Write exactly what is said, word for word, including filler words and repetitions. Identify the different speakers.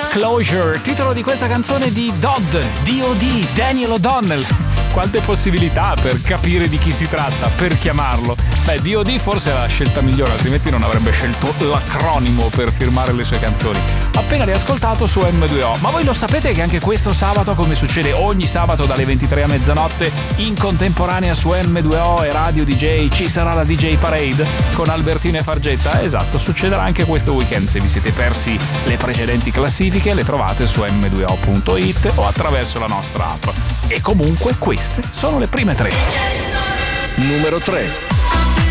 Speaker 1: Closure, titolo di questa canzone di Dodd, D O D, Daniel O'Donnell. Quante possibilità per capire di chi si tratta, per chiamarlo. Beh, D O D forse è la scelta migliore, altrimenti non avrebbe scelto l'acronimo per firmare le sue canzoni. Appena riascoltato su M due O. Ma voi lo sapete che anche questo sabato, come succede ogni sabato dalle ventitré a mezzanotte, in contemporanea su M due O e Radio D J, ci sarà la D J Parade con Albertino e Fargetta? Esatto, succederà anche questo weekend. Se vi siete persi le precedenti classifiche, le trovate su M due O punto it o attraverso la nostra app. E comunque queste sono le prime tre.
Speaker 2: Numero tre.